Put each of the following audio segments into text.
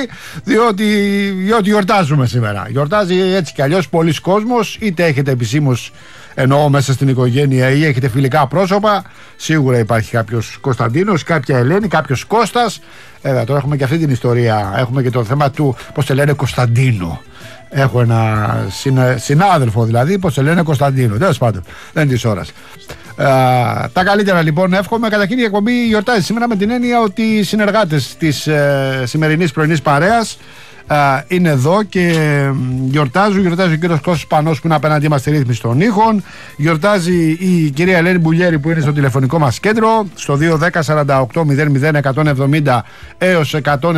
διότι γιορτάζουμε σήμερα. Γιορτάζει έτσι κι αλλιώς πολλοί κόσμος, είτε έχετε επισήμως, εννοώ μέσα στην οικογένεια, ή έχετε φιλικά πρόσωπα. Σίγουρα υπάρχει κάποιος Κωνσταντίνος, κάποια Ελένη, κάποιος Κώστας. Τώρα έχουμε και αυτή την ιστορία. Έχουμε και το θέμα του πώς σε λένε Κωνσταντίνο. Έχω ένα συνάδελφο δηλαδή, πώς σε λένε Κωνσταντίνο. Τέλος πάντων, δεν είναι της ώρας. Τα καλύτερα λοιπόν εύχομαι. Καταρχήν η εκπομπή γιορτάζει σήμερα με την έννοια ότι οι συνεργάτες της σημερινής πρωινής παρέας είναι εδώ και γιορτάζει ο κύριος Κώστας Πανός που είναι απέναντί μας στη ρύθμιση των ήχων. Γιορτάζει η κυρία Ελένη Μπουλιέρη που είναι στο τηλεφωνικό μας κέντρο στο 210-48-00-170 έως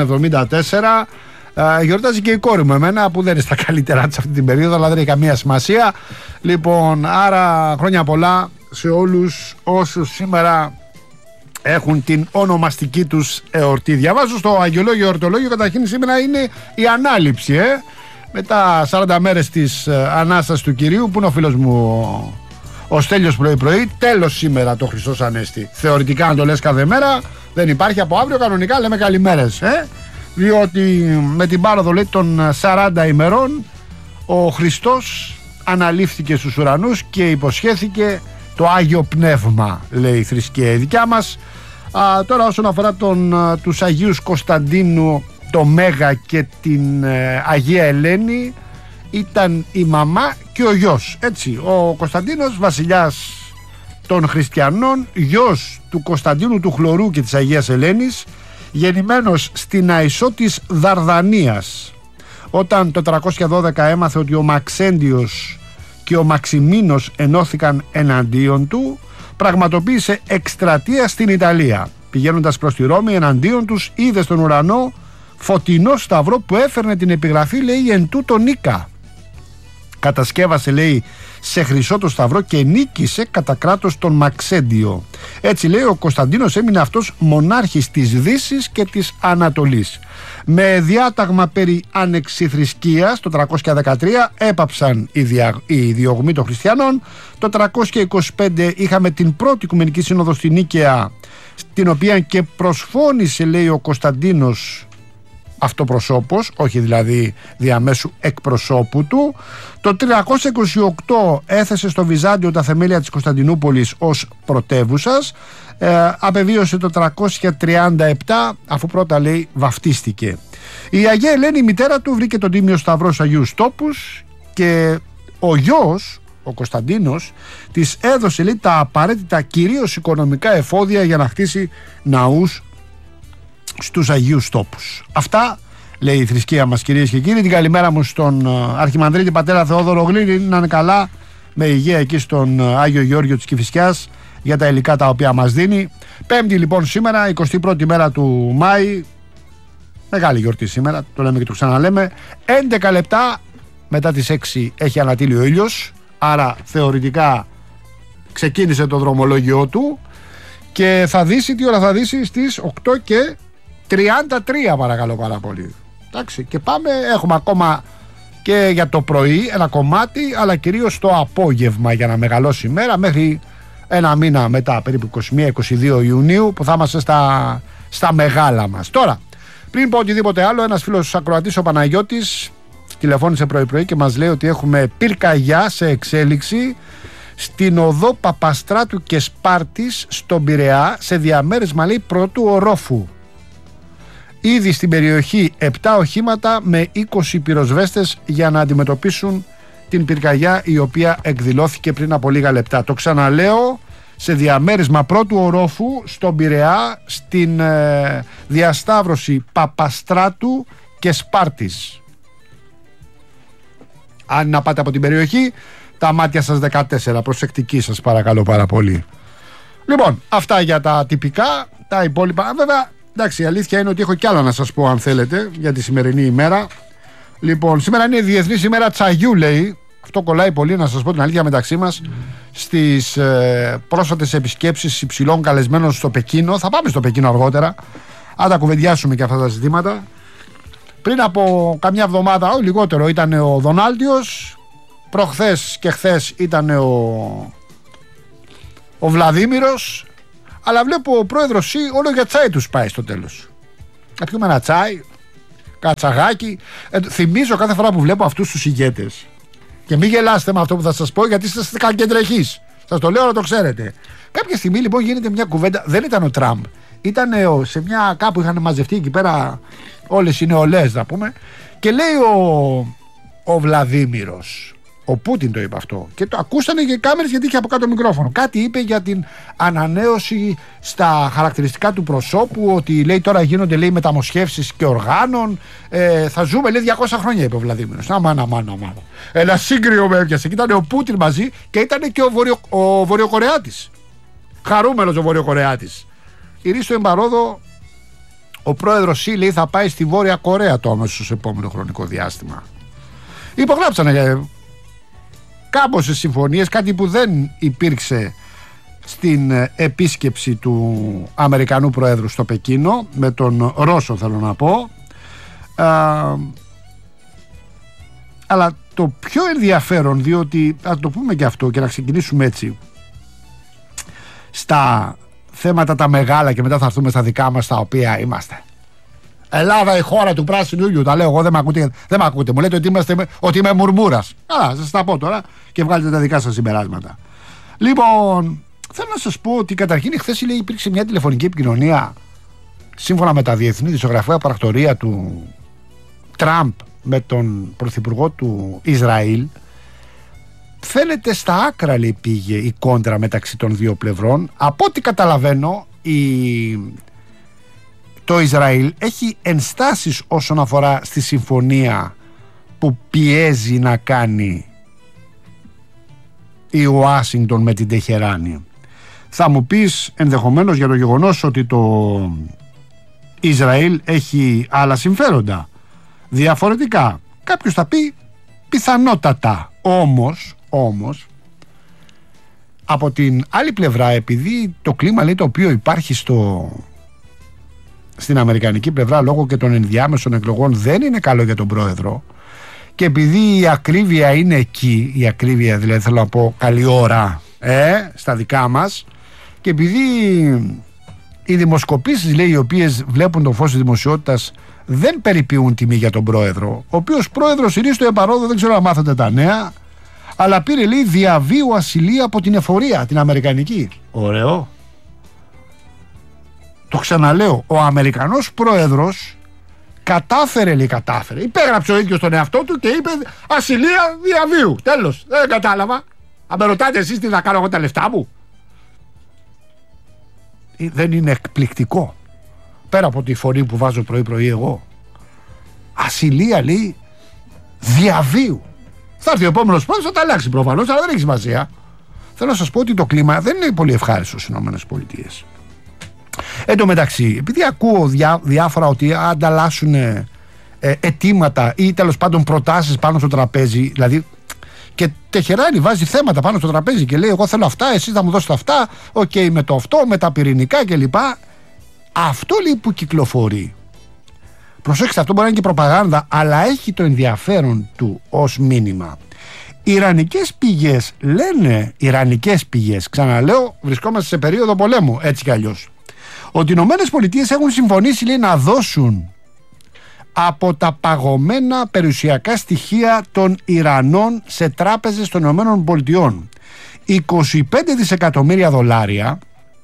174. Γιορτάζει και η κόρη μου εμένα που δεν είναι στα καλύτερά της αυτή την περίοδο, αλλά δεν έχει καμία σημασία. Λοιπόν, άρα χρόνια πολλά σε όλους όσους σήμερα έχουν την ονομαστική τους εορτή. Διαβάζω στο Αγιολόγιο Ορτολόγιο, καταρχήν σήμερα είναι η Ανάληψη, μετά 40 μέρες της Ανάστασης του Κυρίου, που είναι ο φίλος μου ο Στέλιος πρωί-πρωί. Τέλος σήμερα το Χριστός Ανέστη. Θεωρητικά αν το λες κάθε μέρα, δεν υπάρχει. Από αύριο κανονικά λέμε καλημέρες, διότι με την πάροδο λέει των 40 ημερών ο Χριστός αναλήφθηκε στους ουρανούς και υποσχέθηκε το Άγιο Πνεύμα, λέει η θρησκεία η δικιά μας. Τώρα όσον αφορά τους Αγίους Κωνσταντίνου το Μέγα και την Αγία Ελένη, ήταν η μαμά και ο γιος, έτσι. Ο Κωνσταντίνος βασιλιάς των χριστιανών, γιος του Κωνσταντίνου του Χλωρού και της Αγίας Ελένης, γεννημένος στην Αϊσό της Δαρδανίας. Όταν το 312 έμαθε ότι ο Μαξέντιος και ο Μαξιμίνος ενώθηκαν εναντίον του, πραγματοποίησε εκστρατεία στην Ιταλία. Πηγαίνοντας προς τη Ρώμη εναντίον τους, είδε στον ουρανό φωτεινό σταυρό που έφερνε την επιγραφή, λέει, εν τούτο νίκα. Κατασκεύασε, λέει, σε χρυσό το σταυρό και νίκησε κατά κράτος τον Μαξέντιο. Έτσι, λέει, ο Κωνσταντίνος έμεινε αυτός μονάρχης της Δύσης και της Ανατολής. Με διάταγμα περί ανεξιθρησκείας το 313 έπαψαν οι διωγμοί των χριστιανών. Το 325 είχαμε την πρώτη Οικουμενική Σύνοδο στη Νίκαια, την οποία και προσφώνησε, λέει, ο Κωνσταντίνος αυτοπροσώπος, όχι δηλαδή διαμέσου εκπροσώπου του. Το 328 έθεσε στο Βυζάντιο τα θεμέλια της Κωνσταντινούπολης ως πρωτεύουσας. Απεβίωσε το 337, αφού πρώτα, λέει, βαφτίστηκε. Η Αγία Ελένη, η μητέρα του, βρήκε τον Τίμιο Σταυρό στους Αγίους Τόπους και ο γιος, ο Κωνσταντίνος, της έδωσε, λέει, τα απαραίτητα κυρίως οικονομικά εφόδια για να χτίσει ναούς στους Αγίους Τόπους. Αυτά λέει η θρησκεία μας, κυρίες και κύριοι. Την καλημέρα μου στον Αρχιμανδρίτη πατέρα Θεόδωρο Γλύρη, να είναι καλά με υγεία εκεί στον Άγιο Γεώργιο της Κηφισιάς για τα υλικά τα οποία μας δίνει. Πέμπτη λοιπόν σήμερα, 21η μέρα του Μάη, μεγάλη γιορτή σήμερα, το λέμε και το ξαναλέμε. 11 λεπτά μετά τις 6 έχει ανατείλει ο ήλιος, άρα θεωρητικά ξεκίνησε το δρομολόγιο του και θα δύσει, τι ώρα θα δύσει? Στις 8:33 παρακαλώ πάρα πολύ. Εντάξει, και πάμε, έχουμε ακόμα και για το πρωί ένα κομμάτι, αλλά κυρίως το απόγευμα για να μεγαλώσει η μέρα μέχρι ένα μήνα μετά, περίπου 21-22 Ιουνίου, που θα είμαστε στα μεγάλα μας. Τώρα, πριν πω οτιδήποτε άλλο, ένας φίλος ακροατής, ο Παναγιώτης, τηλεφώνησε πρωί-πρωί και μας λέει ότι έχουμε πυρκαγιά σε εξέλιξη στην οδό Παπαστράτου και Σπάρτης στον Πειραιά, σε διαμέρισμα, λέει, πρώτου ορόφου. Ήδη στην περιοχή 7 οχήματα με 20 πυροσβέστες για να αντιμετωπίσουν την πυρκαγιά η οποία εκδηλώθηκε πριν από λίγα λεπτά. Το ξαναλέω, σε διαμέρισμα πρώτου ορόφου στον Πειραιά, στην διασταύρωση Παπαστράτου και Σπάρτης. Αν να πάτε από την περιοχή, τα μάτια σας 14, προσεκτικοί σας παρακαλώ πάρα πολύ. Λοιπόν, αυτά για τα τυπικά, τα υπόλοιπα. Βέβαια, εντάξει, η αλήθεια είναι ότι έχω κι άλλα να σας πω αν θέλετε για τη σημερινή ημέρα. Λοιπόν, σήμερα είναι η Διεθνής ημέρα Τσαγιού, λέει. Αυτό κολλάει πολύ, να σας πω την αλήθεια, μεταξύ μας. Στις πρόσφατες επισκέψεις υψηλών καλεσμένων στο Πεκίνο. Θα πάμε στο Πεκίνο αργότερα. Αν τα κουβεντιάσουμε και αυτά τα ζητήματα. Πριν από καμιά εβδομάδα, λιγότερο, ήταν ο Δονάλτιος. Προχθές και χθες ήταν ο Βλαδίμηρος. Αλλά βλέπω ο πρόεδρος όλο για τσάι τους πάει στο τέλος. Να πιούμε ένα τσάι, Κατσαγάκι. Θυμίζω κάθε φορά που βλέπω αυτούς τους ηγέτες, και μην γελάστε με αυτό που θα σας πω, γιατί είστε κακεντρεχείς. Σας το λέω να το ξέρετε. Κάποια στιγμή λοιπόν γίνεται μια κουβέντα. Δεν ήταν ο Τραμπ. Ήταν σε μια κάπου είχαν μαζευτεί εκεί πέρα όλες οι νεολαίες, να πούμε. Και λέει ο Βλαδίμηρος, ο Πούτιν το είπε αυτό, και το ακούσανε και οι κάμερες γιατί είχε από κάτω μικρόφωνο. Κάτι είπε για την ανανέωση στα χαρακτηριστικά του προσώπου, ότι λέει τώρα γίνονται, λέει, μεταμοσχεύσεις και οργάνων. Θα ζούμε, λέει, 200 χρόνια, είπε ο Βλαδίμηρος. Αμάνα. Ένα σύγκριο με έπιασε. Και ήταν ο Πούτιν μαζί και ήταν και ο Βορειοκορεάτης. Χαρούμενος ο Βορειοκορεάτης. Ηρίστο εμπαρόδο, ο πρόεδρος Σι, λέει, θα πάει στη Βόρεια Κορέα το αμέσως επόμενο χρονικό διάστημα. Υπογράψανε κάμποσες συμφωνίες, κάτι που δεν υπήρξε στην επίσκεψη του Αμερικανού Προέδρου στο Πεκίνο, με τον Ρώσο θέλω να πω. Αλλά το πιο ενδιαφέρον, διότι θα το πούμε και αυτό και να ξεκινήσουμε έτσι στα θέματα τα μεγάλα και μετά θα έρθουμε στα δικά μας, τα οποία είμαστε. Ελλάδα, η χώρα του πράσινου ήλιου. Τα λέω εγώ, δεν με ακούτε. Μου λέτε ότι είμαι μουρμούρας. Καλά, σας τα πω τώρα και βγάλετε τα δικά σας συμπεράσματα. Λοιπόν, θέλω να σας πω ότι καταρχήν χθες, λέει, υπήρξε μια τηλεφωνική επικοινωνία, σύμφωνα με τα διεθνή δισογραφέα πρακτορία του Τραμπ με τον πρωθυπουργό του Ισραήλ. Φαίνεται στα άκρα, λέει, πήγε η κόντρα μεταξύ των δύο πλευρών. Από ό,τι καταλαβαίνω, το Ισραήλ έχει ενστάσεις όσον αφορά στη συμφωνία που πιέζει να κάνει η Ουάσιγκτον με την Τεχεράνη. Θα μου πεις ενδεχομένως για το γεγονός ότι το Ισραήλ έχει άλλα συμφέροντα διαφορετικά. Κάποιος θα πει πιθανότατα. Όμως από την άλλη πλευρά, επειδή το κλίμα, λέει, το οποίο υπάρχει στην αμερικανική πλευρά λόγω και των ενδιάμεσων εκλογών δεν είναι καλό για τον πρόεδρο, και επειδή η ακρίβεια είναι εκεί, η ακρίβεια δηλαδή θέλω να πω καλή ώρα στα δικά μας, και επειδή οι δημοσκοπήσεις, λέει, οι οποίες βλέπουν το φως της δημοσιότητας δεν περιποιούν τιμή για τον πρόεδρο, ο οποίος πρόεδρος ηρίστο εμπαρόδο, δεν ξέρω αν μάθατε τα νέα, αλλά πήρε, λέει, διαβίου ασυλία από την εφορία την αμερικανική. Ωραίο. Το ξαναλέω, ο Αμερικανός πρόεδρος κατάφερε, υπέγραψε ο ίδιος τον εαυτό του και είπε ασυλία διαβίου. Τέλος. Δεν κατάλαβα. Αν με ρωτάτε εσείς τι θα κάνω εγώ τα λεφτά μου. Δεν είναι εκπληκτικό? Πέρα από τη φωνή που βάζω πρωί εγώ. Ασυλία, λέει, διαβίου. Θα έρθει ο επόμενος πρόεδρος, θα τα αλλάξει προφανώς, αλλά δεν έχει σημασία. Θέλω να σας πω ότι το κλίμα δεν είναι πολύ ευχάριστο στις ΗΠΑ. Εν τω μεταξύ, επειδή ακούω διάφορα ότι ανταλλάσσουν αιτήματα ή τέλος πάντων προτάσεις πάνω στο τραπέζι, δηλαδή, και Τεχεράνη βάζει θέματα πάνω στο τραπέζι και λέει εγώ θέλω αυτά, εσείς θα μου δώσετε αυτά, με το αυτό, με τα πυρηνικά κλπ. Αυτό, λέει, που κυκλοφορεί, προσέξτε, αυτό μπορεί να είναι και προπαγάνδα, αλλά έχει το ενδιαφέρον του ως μήνυμα. Ιρανικές πηγές λένε, ξαναλέω, βρισκόμαστε σε περίοδο πολέμου, έτσι κι αλλιώς, ότι οι Ηνωμένες Πολιτείες έχουν συμφωνήσει, λέει, να δώσουν από τα παγωμένα περιουσιακά στοιχεία των Ιρανών σε τράπεζες των Ηνωμένων Πολιτειών 25 δισεκατομμύρια δολάρια,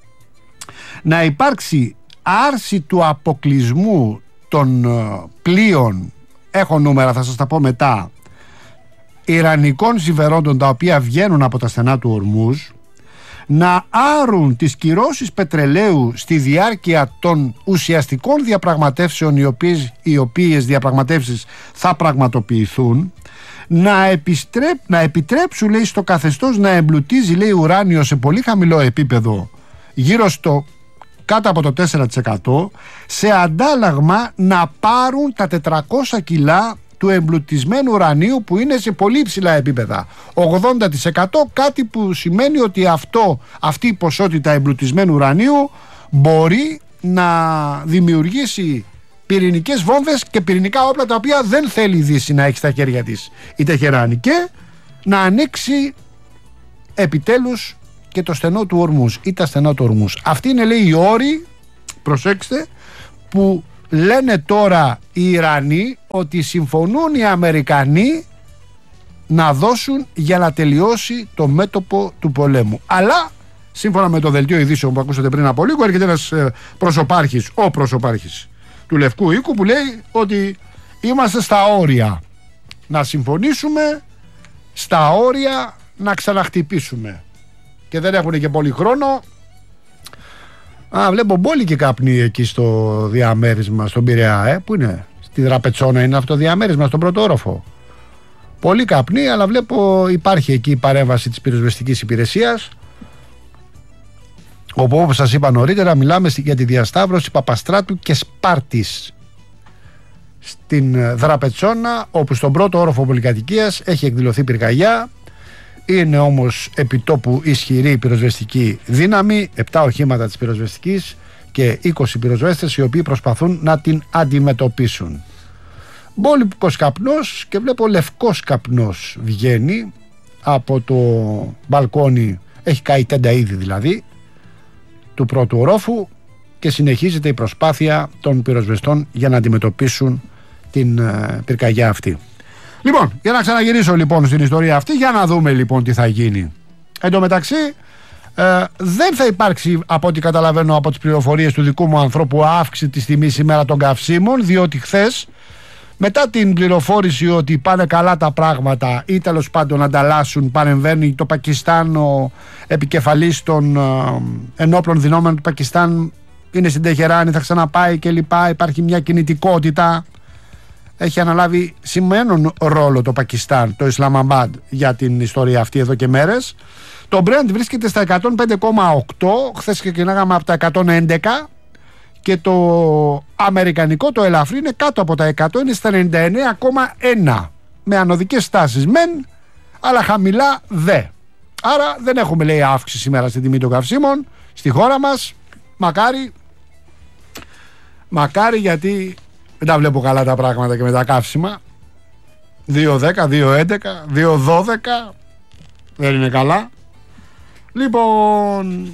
να υπάρξει άρση του αποκλεισμού των πλοίων, έχω νούμερα, θα σας τα πω μετά, ιρανικών συμφερόντων τα οποία βγαίνουν από τα στενά του Ορμούζ, να άρουν τις κυρώσεις πετρελαίου στη διάρκεια των ουσιαστικών διαπραγματεύσεων, οι οποίες διαπραγματεύσεις θα πραγματοποιηθούν, να επιτρέψουν, λέει, στο καθεστώς να εμπλουτίζει, λέει, ουράνιο σε πολύ χαμηλό επίπεδο, γύρω στο κάτω από το 4%, σε αντάλλαγμα να πάρουν τα 400 κιλά του εμπλουτισμένου ουρανίου που είναι σε πολύ ψηλά επίπεδα, 80%, κάτι που σημαίνει ότι αυτή η ποσότητα εμπλουτισμένου ουρανίου μπορεί να δημιουργήσει πυρηνικές βόμβες και πυρηνικά όπλα τα οποία δεν θέλει η Δύση να έχει στα χέρια της η Τεχεράνη, και να ανοίξει επιτέλους και το στενό του Ορμούζ ή τα στενά του Ορμούζ. Αυτοί είναι, λέει, οι όροι, προσέξτε, που λένε τώρα οι Ιρανοί ότι συμφωνούν οι Αμερικανοί να δώσουν για να τελειώσει το μέτωπο του πολέμου. Αλλά σύμφωνα με το δελτίο ειδήσεων που ακούσατε πριν από λίγο, έρχεται ένας προσωπάρχης, ο προσωπάρχης του Λευκού Οίκου, που λέει ότι είμαστε στα όρια να συμφωνήσουμε, στα όρια να ξαναχτυπήσουμε, και δεν έχουν και πολύ χρόνο. Βλέπω μπόλικοι καπνοί εκεί στο διαμέρισμα στον Πειραιά, που είναι στη Δραπετσόνα, είναι αυτό το διαμέρισμα στον πρώτο όροφο. Πολύ καπνοί, αλλά βλέπω υπάρχει εκεί η παρέμβαση της πυροσβεστικής υπηρεσίας, όπου, όπως σας είπα νωρίτερα, μιλάμε για τη διασταύρωση Παπαστράτου και Σπάρτης στην Δραπετσόνα, όπου στον πρώτο όροφο πολυκατοικίας έχει εκδηλωθεί πυρκαγιά. Είναι όμως επιτόπου ισχυρή πυροσβεστική δύναμη, 7 οχήματα της πυροσβεστικής και 20 πυροσβέστες, οι οποίοι προσπαθούν να την αντιμετωπίσουν. Μπόλικος καπνός, και βλέπω λευκός καπνός βγαίνει από το μπαλκόνι, έχει καεί τέντα ήδη δηλαδή, του πρώτου ορόφου, και συνεχίζεται η προσπάθεια των πυροσβεστών για να αντιμετωπίσουν την πυρκαγιά αυτή. Λοιπόν, για να ξαναγυρίσω λοιπόν στην ιστορία αυτή, για να δούμε λοιπόν τι θα γίνει. Εν τω μεταξύ, δεν θα υπάρξει, από ό,τι καταλαβαίνω από τις πληροφορίες του δικού μου ανθρώπου, αύξηση της τιμής σήμερα των καυσίμων, διότι χθες, μετά την πληροφόρηση ότι πάνε καλά τα πράγματα ή τέλος πάντων ανταλλάσσουν, παρεμβαίνει το Πακιστάν, ο επικεφαλής των ενόπλων δυνάμεων του Πακιστάν είναι στην Τεχεράνη, θα ξαναπάει κλπ. Υπάρχει μια κινητικότητα. Έχει αναλάβει σημαίνον ρόλο το Πακιστάν, το Ισλαμαμπάντ, για την ιστορία αυτή εδώ και μέρες. Το Brent βρίσκεται στα 105,8, χθες ξεκινάγαμε από τα 111, και το αμερικανικό, το ελαφρύ, είναι κάτω από τα 100, είναι στα 99,1, με ανωδικές στάσεις μεν, αλλά χαμηλά δε. Άρα δεν έχουμε, λέει, αύξηση σήμερα στην τιμή των καυσίμων στη χώρα μας. Μακάρι, γιατί δεν τα βλέπω καλά τα πράγματα και με τα καύσιμα. 2,10, 2,11, 2,12 δεν είναι καλά. Λοιπόν,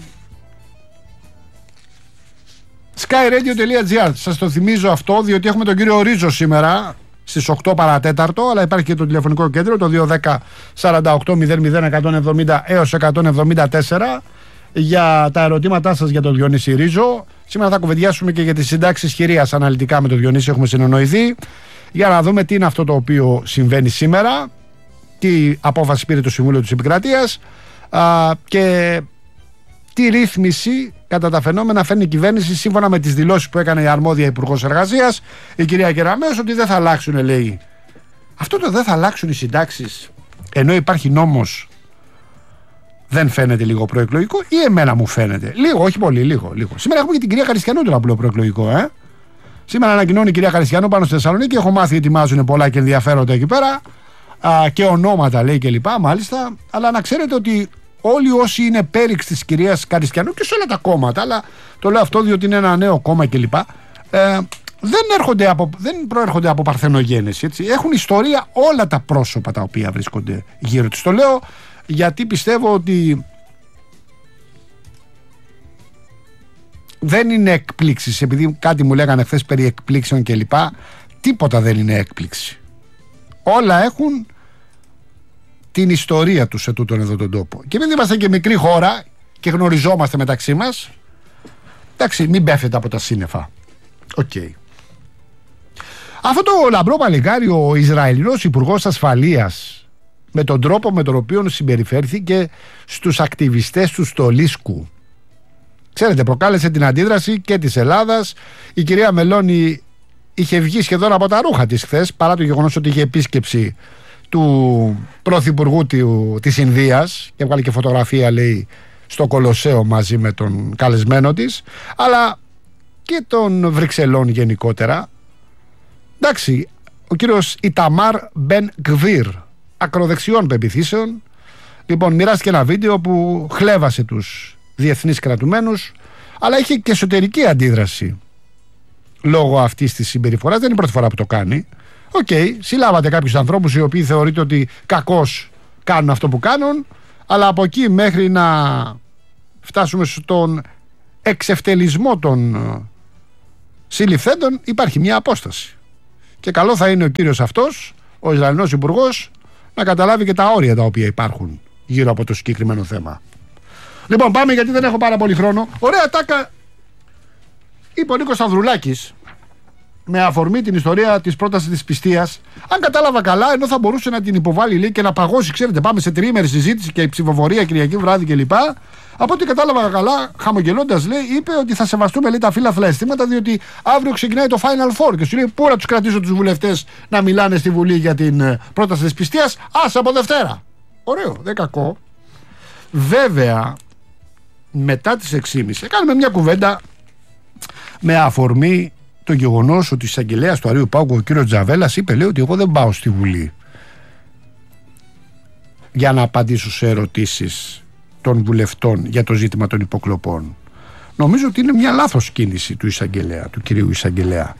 skyradio.gr, σας το θυμίζω αυτό, διότι έχουμε τον κύριο Ρίζο σήμερα στις 8 παρατέταρτο, αλλά υπάρχει και το τηλεφωνικό κέντρο, το 210-48-00-170 έως 174, για τα ερωτήματά σας για τον Διονύση Ρίζο. Σήμερα θα κουβεντιάσουμε και για τις συντάξεις χειρίας αναλυτικά με τον Διονύση, έχουμε συνεννοηθεί, για να δούμε τι είναι αυτό το οποίο συμβαίνει σήμερα, τι απόφαση πήρε το Συμβούλιο της Επικρατείας και τι ρύθμιση κατά τα φαινόμενα φέρνει η κυβέρνηση, σύμφωνα με τις δηλώσεις που έκανε η αρμόδια Υπουργός Εργασίας, η κυρία Κεραμέως, ότι δεν θα αλλάξουν, λέει. Αυτό το δεν θα αλλάξουν οι συντάξεις, ενώ υπάρχει νόμος, δεν φαίνεται λίγο προεκλογικό, ή εμένα μου φαίνεται? Λίγο, όχι πολύ, λίγο. Σήμερα έχουμε και την κυρία Χαριστιανού τώρα που λέω προεκλογικό, Σήμερα ανακοινώνει η κυρία Χαριστιανού πάνω στη Θεσσαλονίκη. Έχω μάθει ότι ετοιμάζουν πολλά και ενδιαφέροντα εκεί πέρα, και ονόματα, λέει, και λοιπά, μάλιστα. Αλλά να ξέρετε ότι όλοι όσοι είναι πέριξ της κυρίας Χαριστιανού, και σε όλα τα κόμματα, αλλά το λέω αυτό διότι είναι ένα νέο κόμμα κλπ., δεν προέρχονται από παρθενογένεση, έτσι. Έχουν ιστορία όλα τα πρόσωπα τα οποία βρίσκονται γύρω τους. Το λέω γιατί πιστεύω ότι δεν είναι εκπλήξεις, επειδή κάτι μου λέγανε χθες περί εκπλήξεων κλπ. Τίποτα δεν είναι έκπληξη. Όλα έχουν την ιστορία τους σε τούτον εδώ τον τόπο. Και επειδή είμαστε και μικρή χώρα και γνωριζόμαστε μεταξύ μας, εντάξει, μην πέφτετε από τα σύννεφα. Οκ. Αυτό το λαμπρό παλικάρι, ο Ισραηλινός Υπουργός Ασφαλείας, με τον τρόπο με τον οποίο συμπεριφέρθηκε στους ακτιβιστές του Στολίσκου, ξέρετε, προκάλεσε την αντίδραση και της Ελλάδας. Η κυρία Μελώνη είχε βγει σχεδόν από τα ρούχα της χθες, παρά το γεγονός ότι είχε επίσκεψη του πρωθυπουργού της Ινδίας και έβγαλε και φωτογραφία, λέει, στο Κολοσσέο μαζί με τον καλεσμένο της, αλλά και των Βρυξελών γενικότερα. Εντάξει, ο κύριος Ιταμάρ Μπεν Γκβίρ, ακροδεξιών πεποιθήσεων, λοιπόν, μοιράστηκε ένα βίντεο που χλέβασε τους διεθνείς κρατουμένους, αλλά είχε και εσωτερική αντίδραση λόγω αυτής της συμπεριφοράς. Δεν είναι η πρώτη φορά που το κάνει. Συλλάβατε κάποιους ανθρώπους οι οποίοι θεωρείται ότι κακώς κάνουν αυτό που κάνουν, αλλά από εκεί μέχρι να φτάσουμε στον εξευτελισμό των συλληφθέντων υπάρχει μια απόσταση. Και καλό θα είναι ο κύριος αυτός, ο Ισραηλινός Υπουργός, να καταλάβει και τα όρια τα οποία υπάρχουν γύρω από το συγκεκριμένο θέμα. Λοιπόν, πάμε γιατί δεν έχω πάρα πολύ χρόνο. Ωραία τάκα είπε ο Νίκος Ανδρουλάκης με αφορμή την ιστορία της πρότασης της πιστείας. Αν κατάλαβα καλά, ενώ θα μπορούσε να την υποβάλει, λέει, και να παγώσει, ξέρετε, πάμε σε τριήμερη συζήτηση και η ψηφοφορία Κυριακή βράδυ κλπ. Από ό,τι κατάλαβα καλά, χαμογελώντας, λέει, είπε ότι θα σεβαστούμε, λέει, τα φύλαθλα αισθήματα, διότι αύριο ξεκινάει το Final Four. Και σου λέει, πού να τους κρατήσω τους βουλευτές να μιλάνε στη Βουλή για την πρόταση της πιστείας? Άσε από Δευτέρα. Ωραίο, δεν κακό. Βέβαια, μετά τις 6.30 κάνουμε μια κουβέντα με αφορμή το γεγονός ότι ο εισαγγελέας του Αρείου Πάγου, ο κύριος Τζαβέλας, είπε, λέει, ότι εγώ δεν πάω στη Βουλή για να απαντήσω σε ερωτήσεις των βουλευτών για το ζήτημα των υποκλοπών. Νομίζω ότι είναι μια λάθος κίνηση του εισαγγελέα, του κυρίου εισαγγελέα.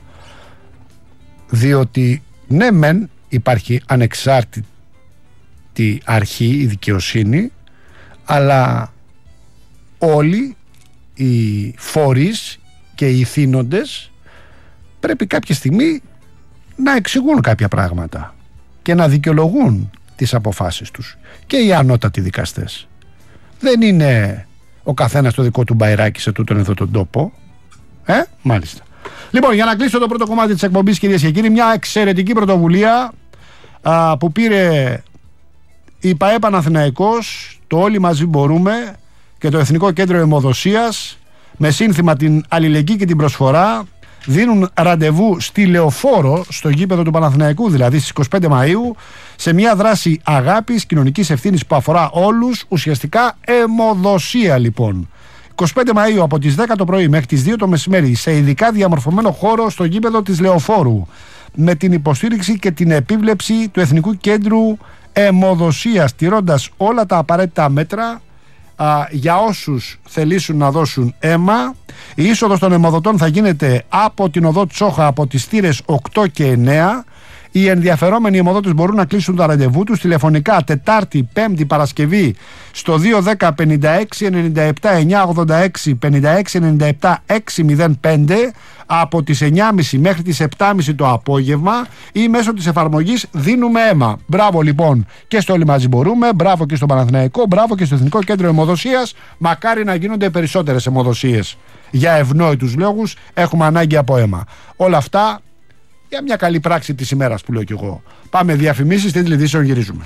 Διότι ναι μεν υπάρχει ανεξάρτητη αρχή, η δικαιοσύνη, αλλά όλοι οι φορείς και οι θύνοντες πρέπει κάποια στιγμή να εξηγούν κάποια πράγματα και να δικαιολογούν τις αποφάσεις τους. Και οι ανώτατοι δικαστές. Δεν είναι ο καθένας το δικό του μπαϊράκι σε τούτον εδώ τον τόπο. Μάλιστα. Λοιπόν, για να κλείσω το πρώτο κομμάτι της εκπομπής, κυρίες και κύριοι, μια εξαιρετική πρωτοβουλία που πήρε η ΠΑΕ Παναθηναϊκός, το Όλοι Μαζί Μπορούμε και το Εθνικό Κέντρο Αιμοδοσίας, με σύνθημα την αλληλεγγύη και την προσφορά. Δίνουν ραντεβού στη Λεωφόρο, στο γήπεδο του Παναθηναϊκού, δηλαδή στις 25 Μαΐου, σε μια δράση αγάπης, κοινωνικής ευθύνης που αφορά όλους, ουσιαστικά αιμοδοσία λοιπόν. 25 Μαΐου από τις 10 το πρωί μέχρι τις 2 το μεσημέρι, σε ειδικά διαμορφωμένο χώρο στο γήπεδο της Λεωφόρου, με την υποστήριξη και την επίβλεψη του Εθνικού Κέντρου Αιμοδοσίας, τηρώντας όλα τα απαραίτητα μέτρα για όσους θελήσουν να δώσουν αίμα. Η είσοδος των αιμοδοτών θα γίνεται από την οδό Τσόχα από τις θύρες 8 και 9. Οι ενδιαφερόμενοι αιμοδότες μπορούν να κλείσουν τα ραντεβού τους τηλεφωνικά Τετάρτη, Πέμπτη, Παρασκευή στο 210 56 97 986 56 97 605 από τις 9.30 μέχρι τις 7.30 το απόγευμα ή μέσω της εφαρμογής Δίνουμε Αίμα. Μπράβο λοιπόν και στο Όλοι Μαζί Μπορούμε, μπράβο και στο Παναθηναϊκό, μπράβο και στο Εθνικό Κέντρο Αιμοδοσίας. Μακάρι να γίνονται περισσότερες αιμοδοσίες. Για ευνόητους λόγους έχουμε ανάγκη από αίμα. Όλα αυτά για μια καλή πράξη της ημέρας που λέω κι εγώ. Πάμε διαφημίσεις, τίτλοι ειδήσεων, γυρίζουμε.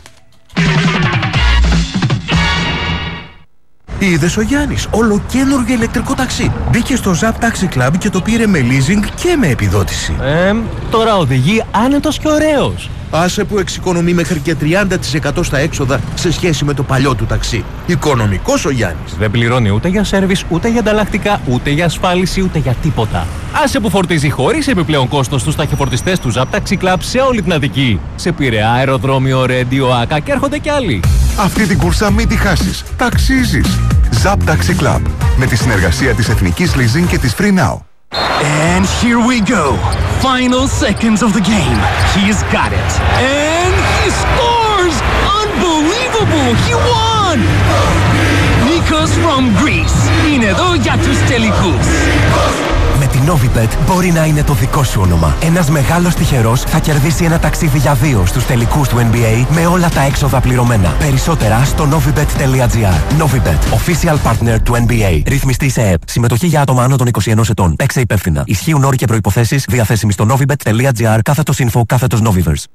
Είδες ο Γιάννης, ολοκαίνουργιο ηλεκτρικό ταξί. Μπήκε στο Zap Taxi Club και το πήρε με leasing και με επιδότηση. Τώρα οδηγεί άνετος και ωραίος. Άσε που εξοικονομεί μέχρι και 30% στα έξοδα σε σχέση με το παλιό του ταξί. Οικονομικός ο Γιάννης. Δεν πληρώνει ούτε για σέρβις, ούτε για ανταλλακτικά, ούτε για ασφάλιση, ούτε για τίποτα. Άσε που φορτίζει χωρίς επιπλέον κόστος στους ταχυφορτιστές του Zap Taxi Club σε όλη την Αττική. Σε Πειραιά, αεροδρόμιο, Ρέντιο, Άκα και έρχονται κι άλλοι. Αυτή την κούρσα μην τη χάσεις. Ταξίζεις. Zap Taxi Club. Με τη συνεργασία της Εθνικής Leasing και της Free Now. And here we go. Final seconds of the game. He's got it. And he scores! Unbelievable! He won! Nikos from Greece. Είναι εδώ για τους τελικούς. Με την Novibet μπορεί να είναι το δικό σου όνομα. Ένας μεγάλος τυχερός θα κερδίσει ένα ταξίδι για 2 στους τελικούς του NBA με όλα τα έξοδα πληρωμένα. Περισσότερα στο novibet.gr. Novibet, official partner του NBA. Ρυθμιστή σε ΕΕΠ. Συμμετοχή για άτομα άνω των 21 ετών. Παίξε υπεύθυνα. Ισχύουν όροι και προϋποθέσεις. Διαθέσιμοι στο novibet.gr. /info /Novivers.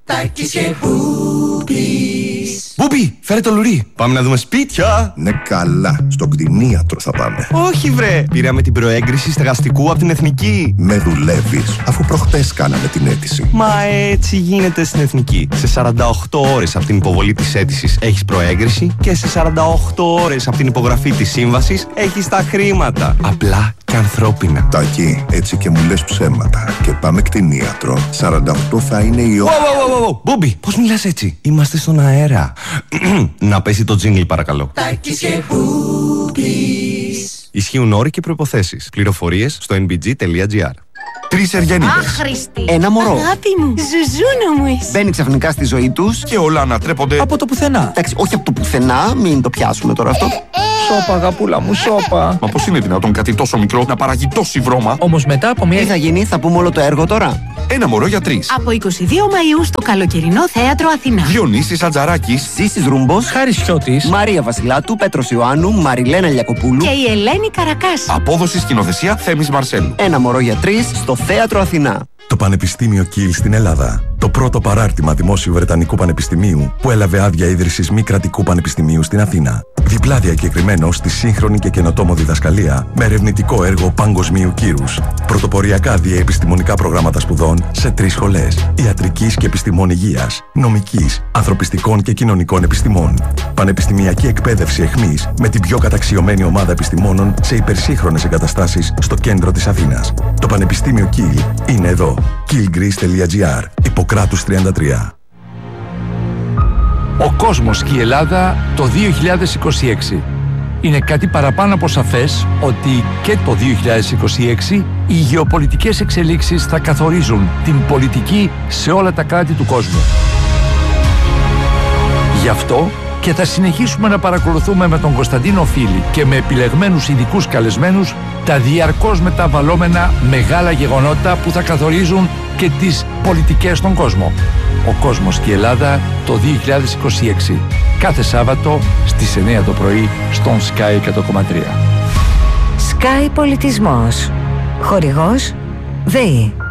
Μπούμπι, φέρε το λουρί. Πάμε να δούμε σπίτια. Ναι, καλά. Στον κτηνίατρο θα πάμε. Όχι βρε. Πήραμε την προέγκριση στεγαστικού από την Εθνική. Με δουλεύεις, αφού προχτές κάναμε την αίτηση. Μα έτσι γίνεται στην Εθνική. Σε 48 ώρες από την υποβολή της αίτησης έχεις προέγκριση και σε 48 ώρες από την υπογραφή της σύμβασης έχεις τα χρήματα. Απλά και ανθρώπινα. Τάκη, έτσι και μου λες ψέματα. Και πάμε κτηνίατρο. 48 θα είναι η ώρα. Μπούμπι, πώς μιλάς έτσι? Είμαστε στον αέρα. Να πέσει το τζίνγκλ παρακαλώ. Ισχύουν όροι και προϋποθέσεις. Πληροφορίες στο nbg.gr. 3 Εργένιδες. Άχρηστη. Ένα μωρό. Αγάπη μου. Ζουζούνα μου είσαι. Μπαίνει ξαφνικά στη ζωή τους Και όλα ανατρέπονται από το πουθενά. Εντάξει, όχι από το πουθενά, μην το πιάσουμε τώρα αυτό. Σώπα, αγαπούλα μου, σώπα. Μα πώς είναι δυνατόν κάτι τόσο μικρό να παράγει τόση βρώμα? Όμως μετά από μια... Τι θα γίνει, θα πούμε όλο το έργο τώρα. Ένα μωρό για 3. Από 22 Μαΐου στο καλοκαιρινό θέατρο Αθηνά. Διονύσης Ατζαράκης, Ζήσης Ρούμπος, Χάρης Χιώτης, Μαρία Βασιλάτου, Πέτρος Ιωάννου, Μαριλένα Λιακοπούλου Και η Ελένη Καρακάση. απόδοση σκηνοθεσία Θέμης Μαρσέλου. Ένα μωρό για 3 στο θέατρο Αθηνά. Το Πανεπιστήμιο Κιλ στην Ελλάδα. Το πρώτο παράρτημα δημόσιου Βρετανικού Πανεπιστημίου που έλαβε άδεια ίδρυσης μη κρατικού πανεπιστημίου στην Αθήνα. Διπλά διακεκριμένο στη σύγχρονη και καινοτόμο διδασκαλία με ερευνητικό έργο παγκοσμίου κύρους. Πρωτοποριακά διαεπιστημονικά προγράμματα σπουδών σε 3 σχολές. Ιατρικής και επιστημών υγείας, νομικής, ανθρωπιστικών και κοινωνικών επιστημών. Πανεπιστημιακή εκπαίδευση εχμής με την πιο καταξιωμένη ομάδα επιστημόνων σε υπερσύγχρονες εγκαταστάσεις στο κέντρο της Αθήνας. Το Πανεπιστήμιο Κιλ είναι εδώ. killgreece.gr. Ιπποκράτους 33. Ο κόσμος και η Ελλάδα το 2026. Είναι κάτι παραπάνω από σαφές ότι και το 2026 οι γεωπολιτικές εξελίξεις θα καθορίζουν την πολιτική σε όλα τα κράτη του κόσμου. Γι' αυτό και θα συνεχίσουμε να παρακολουθούμε με τον Κωνσταντίνο Φίλη και με επιλεγμένους ειδικούς καλεσμένους τα διαρκώς μεταβαλλόμενα μεγάλα γεγονότα που θα καθορίζουν και τις πολιτικές στον κόσμο. Ο κόσμος και η Ελλάδα το 2026. Κάθε Σάββατο στις 9 το πρωί στον Sky 100,3. Sky Πολιτισμός. Χορηγός ΔΕΗ.